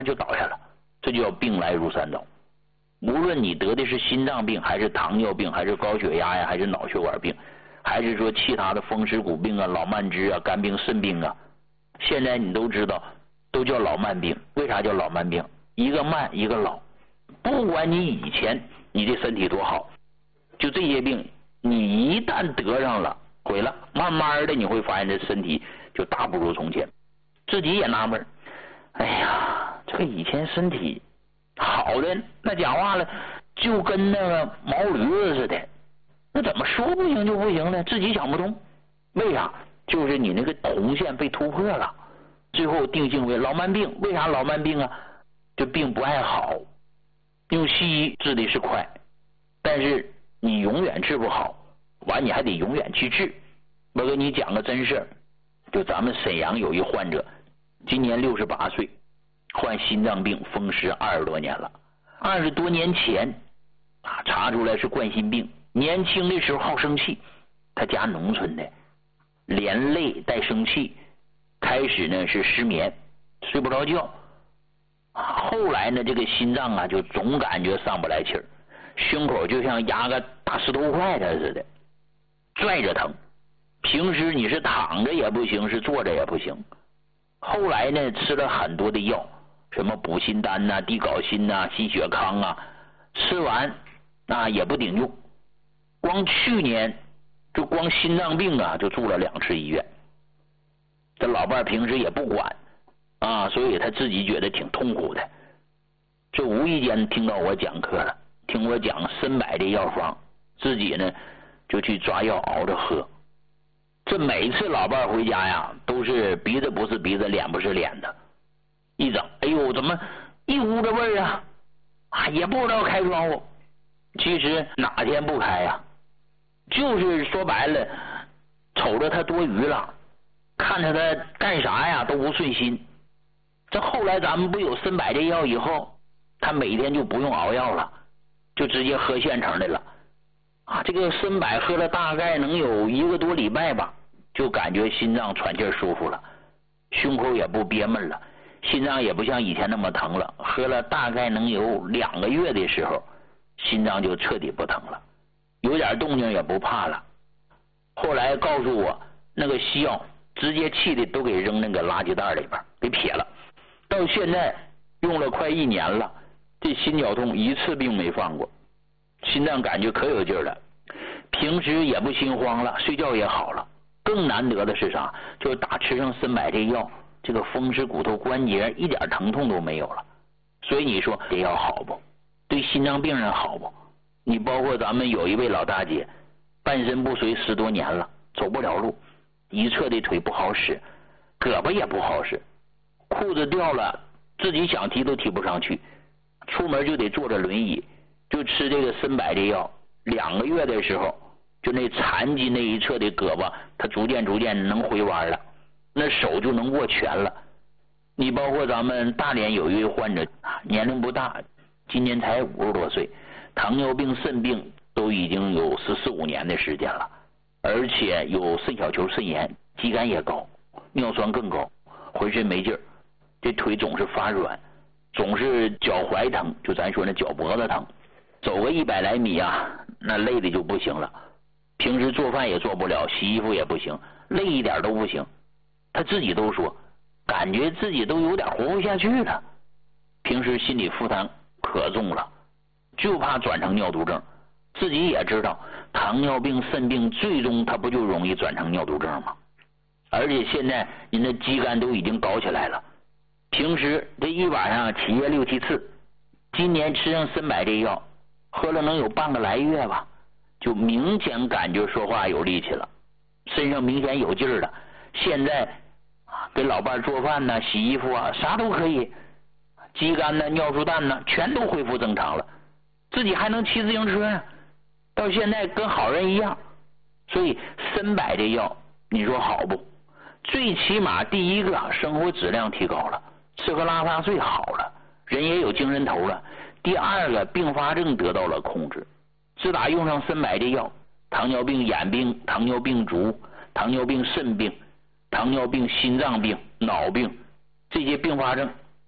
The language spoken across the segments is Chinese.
就倒下了。这就叫病来如山倒。无论你得的是心脏病，还是糖尿病，还是高血压呀，还是脑血管病，还是说其他的风湿骨病啊、老慢支啊、肝病、肾病啊，现在你都知道，都叫老慢病。为啥叫老慢病？一个慢，一个老。不管你以前你的身体多好，就这些病，你一旦得上了，毁了，慢慢的你会发现这身体就大不如从前。自己也纳闷，哎呀，这个以前身体好的，那讲话了就跟那个毛驴子似的，那怎么说不行就不行呢？自己想不通，为啥？就是你那个红线被突破了，最后定性为老慢病。为啥老慢病啊？这病不爱好，用西医治的是快，但是你永远治不好，完你还得永远去治。我给你讲个真事儿，就咱们沈阳有一患者，今年68岁，患心脏病风湿20多年了。20多年前查出来是冠心病。年轻的时候好生气，他家农村的，连累带生气，开始呢是失眠，睡不着觉。后来呢这个心脏啊就总感觉上不来气儿，胸口就像压个大石头块的似的，拽着疼。平时你是躺着也不行，是坐着也不行。后来呢吃了很多的药，什么补心丹呐、地高辛呐、心血康啊，吃完也不顶用。光去年就光心脏病就住了2次医院。这老伴平时也不管所以他自己觉得挺痛苦的。这无意间听到我讲课了，听我讲参柏的药方，自己呢就去抓药熬着喝。这每次老伴回家呀，都是鼻子不是鼻子，脸不是脸的。一整，哎呦，怎么一屋子味儿也不知道开窗户。其实哪天不开呀？就是说白了，瞅着他多余了，看着他干啥呀都不顺心。这后来咱们不有参柏这药以后，他每天就不用熬药了，就直接喝现成的了。这个参柏喝了大概能有1个多礼拜吧，就感觉心脏喘气舒服了，胸口也不憋闷了，心脏也不像以前那么疼了。喝了大概能有2个月的时候，心脏就彻底不疼了，有点动静也不怕了。后来告诉我，那个西药直接气的都给扔那个垃圾袋里边给撇了。到现在用了快1年了，这心绞痛一次病没犯过，心脏感觉可有劲了，平时也不心慌了，睡觉也好了。更难得的是啥？就是打吃上参柏这药，这个风湿骨头关节一点疼痛都没有了。所以你说这药好不？对心脏病人好不？你包括咱们有一位老大姐，半身不遂10多年了，走不了路，一侧的腿不好使，胳膊也不好使，裤子掉了自己想提都提不上去，出门就得坐着轮椅，就吃这个参柏这药。2个月的时候，就那残疾那一侧的胳膊，它逐渐能回弯了，那手就能握拳了。你包括咱们大连有一位患者，年龄不大，今年才50多岁，糖尿病、肾病都已经有14、15年的时间了，而且有肾小球肾炎，肌酐也高，尿酸更高，浑身没劲儿，这腿总是发软，总是脚踝疼，就咱说那脚脖子疼，走个100来米那累的就不行了。平时做饭也做不了，洗衣服也不行，累一点都不行。他自己都说，感觉自己都有点活不下去了。平时心理负担可重了，就怕转成尿毒症。自己也知道，糖尿病、肾病最终它不就容易转成尿毒症吗？而且现在您的肌酐都已经搞起来了，平时这一晚上起夜6、7次，今年吃上参柏这药，喝了能有半个来月吧，就明显感觉说话有力气了，身上明显有劲儿了。现在给老伴做饭洗衣服啥都可以，肌酐尿素氮全都恢复正常了，自己还能骑自行车到现在跟好人一样。所以参柏这药你说好不？最起码第一个生活质量提高了，吃喝拉撒睡好了，人也有精神头了。第二个并发症得到了控制。自打用上参柏这药，糖尿病眼病、糖尿病足、糖尿病肾病、糖尿病心脏病、脑病，这些并发症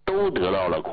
都得到了